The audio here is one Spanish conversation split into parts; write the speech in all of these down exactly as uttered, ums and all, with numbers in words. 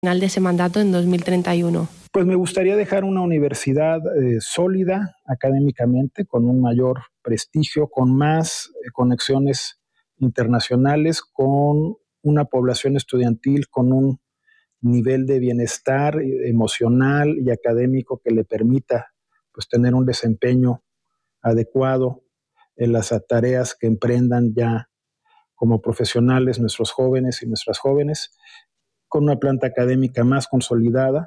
final de ese mandato en dos mil treinta y uno? Pues me gustaría dejar una universidad eh, sólida académicamente, con un mayor prestigio, con más eh, conexiones internacionales, con una población estudiantil con un nivel de bienestar emocional y académico que le permita pues, tener un desempeño adecuado en las tareas que emprendan ya como profesionales nuestros jóvenes y nuestras jóvenes, con una planta académica más consolidada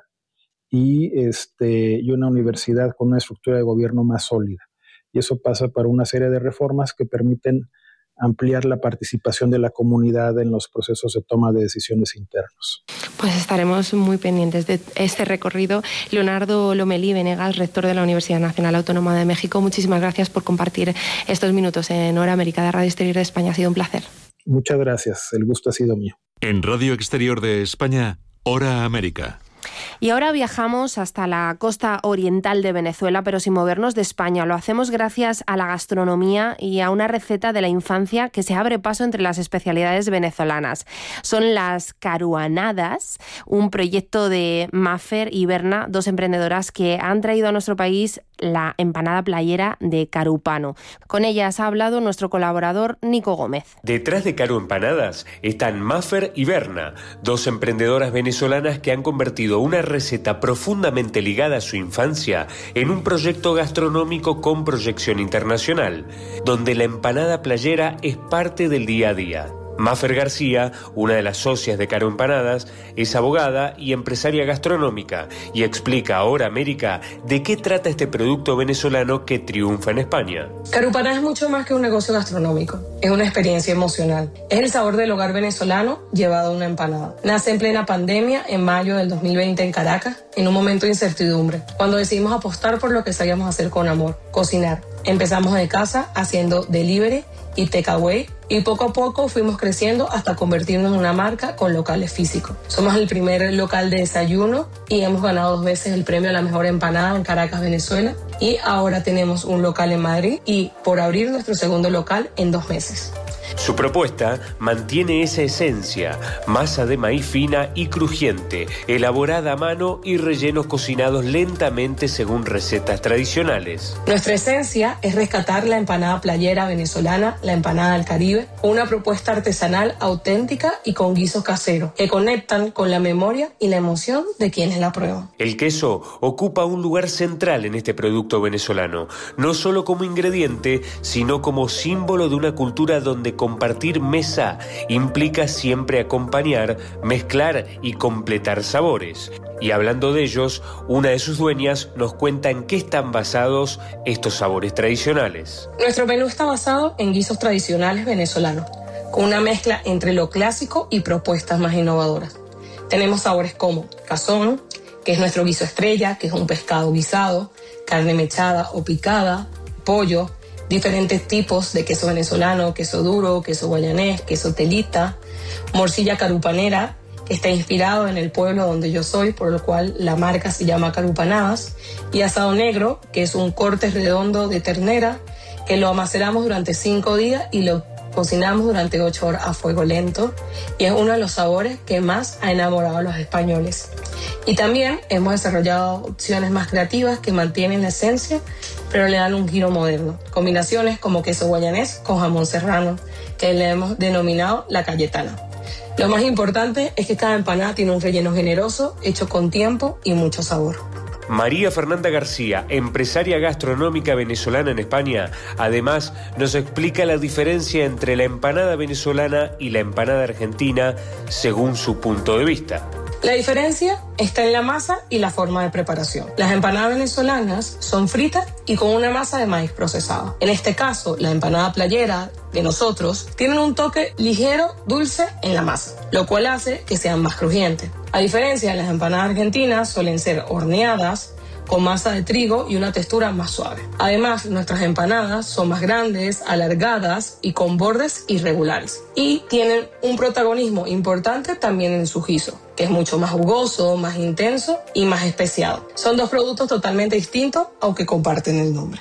y, este, y una universidad con una estructura de gobierno más sólida. Y eso pasa por una serie de reformas que permiten ampliar la participación de la comunidad en los procesos de toma de decisiones internos. Pues estaremos muy pendientes de este recorrido. Leonardo Lomelí Venegas, rector de la Universidad Nacional Autónoma de México, muchísimas gracias por compartir estos minutos en Hora América de Radio Exterior de España. Ha sido un placer. Muchas gracias, el gusto ha sido mío. En Radio Exterior de España, Hora América. Y ahora viajamos hasta la costa oriental de Venezuela, pero sin movernos de España. Lo hacemos gracias a la gastronomía y a una receta de la infancia que se abre paso entre las especialidades venezolanas. Son las caruanadas, un proyecto de Mafer y Berna, dos emprendedoras que han traído a nuestro país la empanada playera de Carúpano. Con ellas ha hablado nuestro colaborador Nico Gómez. Detrás de Caru Empanadas están Mafer y Berna, dos emprendedoras venezolanas que han convertido una receta profundamente ligada a su infancia en un proyecto gastronómico con proyección internacional, donde la empanada playera es parte del día a día. Mafer García, una de las socias de Caru Empanadas, es abogada y empresaria gastronómica y explica a Hora América de qué trata este producto venezolano que triunfa en España. Caru Empanadas es mucho más que un negocio gastronómico, es una experiencia emocional. Es el sabor del hogar venezolano llevado a una empanada. Nace en plena pandemia, en mayo del dos mil veinte en Caracas, en un momento de incertidumbre, cuando decidimos apostar por lo que sabíamos hacer con amor, cocinar. Empezamos de casa haciendo delivery y takeaway, y poco a poco fuimos creciendo hasta convertirnos en una marca con locales físicos. Somos el primer local de desayuno y hemos ganado dos veces el premio a la mejor empanada en Caracas, Venezuela, y ahora tenemos un local en Madrid y por abrir nuestro segundo local en dos meses. Su propuesta mantiene esa esencia, masa de maíz fina y crujiente, elaborada a mano y rellenos cocinados lentamente según recetas tradicionales. Nuestra esencia es rescatar la empanada playera venezolana, la empanada del Caribe, una propuesta artesanal auténtica y con guisos caseros, que conectan con la memoria y la emoción de quienes la prueban. El queso ocupa un lugar central en este producto venezolano, no solo como ingrediente, sino como símbolo de una cultura donde compartir mesa implica siempre acompañar, mezclar y completar sabores. Y hablando de ellos, una de sus dueñas nos cuenta en qué están basados estos sabores tradicionales. Nuestro menú está basado en guisos tradicionales venezolanos, con una mezcla entre lo clásico y propuestas más innovadoras. Tenemos sabores como cazón, que es nuestro guiso estrella, que es un pescado guisado, carne mechada o picada, pollo, diferentes tipos de queso venezolano, queso duro, queso guayanés, queso telita, morcilla carupanera, que está inspirado en el pueblo donde yo soy, por lo cual la marca se llama Carupanadas, y asado negro, que es un corte redondo de ternera, que lo amaceramos durante cinco días y lo cocinamos durante ocho horas a fuego lento, y es uno de los sabores que más ha enamorado a los españoles. Y también hemos desarrollado opciones más creativas que mantienen la esencia, pero le dan un giro moderno. Combinaciones como queso guayanés con jamón serrano, que le hemos denominado la Cayetana. Lo más importante es que cada empanada tiene un relleno generoso, hecho con tiempo y mucho sabor. María Fernanda García, empresaria gastronómica venezolana en España, además nos explica la diferencia entre la empanada venezolana y la empanada argentina según su punto de vista. La diferencia está en la masa y la forma de preparación. Las empanadas venezolanas son fritas y con una masa de maíz procesado. En este caso, la empanada playera de nosotros tienen un toque ligero, dulce en la masa, lo cual hace que sean más crujientes. A diferencia de las empanadas argentinas, suelen ser horneadas, con masa de trigo y una textura más suave. Además, nuestras empanadas son más grandes, alargadas y con bordes irregulares. Y tienen un protagonismo importante también en su guiso, que es mucho más jugoso, más intenso y más especiado. Son dos productos totalmente distintos, aunque comparten el nombre.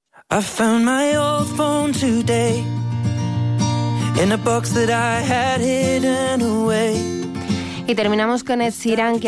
I found my old phone today in a box that I had hidden away. Y terminamos con Ed Sheeran, que